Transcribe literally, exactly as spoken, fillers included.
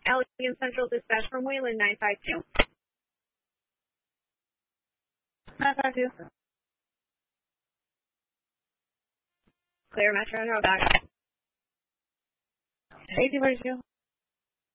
Allegan Central Dispatch from Wayland, nine five two. nine five two. Clear Metro, back. eighty forty-two.